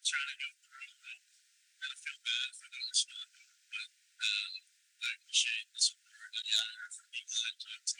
trying to go through, and I feel bad for those not doing it.